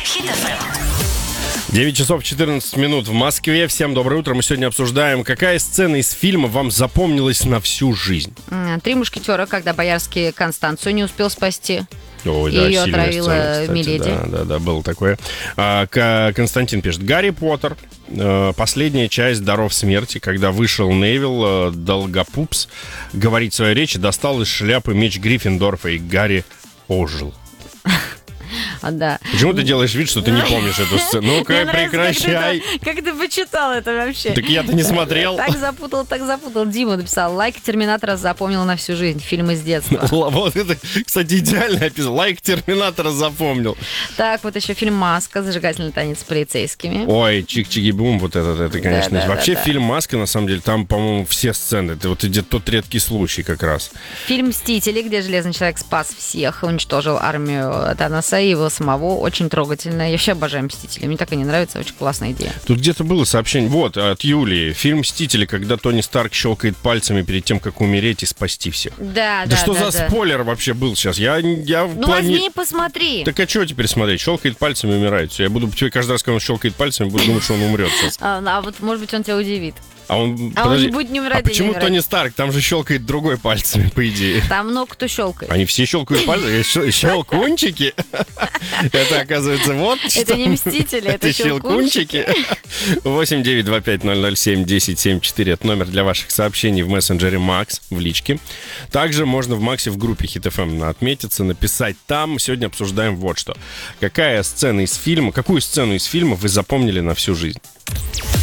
Hit FM. 9 часов 14 минут в Москве. Всем доброе утро. Мы сегодня обсуждаем, какая сцена из фильма вам запомнилась на всю жизнь. «Три мушкетера», когда Боярский Констанцию не успел спасти. Ой, и да, ее сильная отравила сцена, кстати, Миледи. Да, было такое. Константин пишет. Гарри Поттер. Последняя часть «Даров смерти», когда вышел Невилл Долгопупс говорить свою речь и достал из шляпы меч Гриффиндорфа, и Гарри ожил. Да. Почему ты делаешь вид, что ты не помнишь эту сцену? Ну-ка, прекращай. Как ты почитал это вообще? Так я-то не смотрел. Так запутал. Дима написал: лайк Терминатора запомнил на всю жизнь. Фильм из детства. Вот это, кстати, идеально описано. Лайк Терминатора запомнил. Так, вот еще фильм «Маска», зажигательный танец с полицейскими. Ой, чик-чики-бум, вот это, конечно. Да, Вообще да. фильм «Маска», на самом деле, там, по-моему, все сцены. Это вот идет тот редкий случай как раз. Фильм «Мстители», где Железный человек спас всех, уничтожил армию Таноса и его самого. Очень трогательно. Я вообще обожаю «Мстители». Мне так они нравятся. Очень классная идея. Тут где-то было сообщение, вот, от Юлии. Фильм «Мстители», когда Тони Старк щелкает пальцами перед тем, как умереть и спасти всех. Да. Что за спойлер вообще был сейчас? Ну, возьми, посмотри. Так а что теперь смотреть? Щелкает пальцами и умирает. Все, я буду тебе каждый раз, когда он щелкает пальцами, буду думать, что он умрет сейчас. А вот, может быть, он тебя удивит. Он не будет не умирать, почему не умирать. Тони Старк? Там же щелкает другой пальцами, по идее. Там много кто щелкает. Они все щелкают пальцами. Щелкунчики. Это, оказывается, вот что. Это не «Мстители», это щелкунчики. 8-925-007-1074. Это номер для ваших сообщений в мессенджере Макс, в личке. Также можно в Максе в группе Hit FM отметиться, написать там. Сегодня обсуждаем вот что. Какую сцену из фильма вы запомнили на всю жизнь?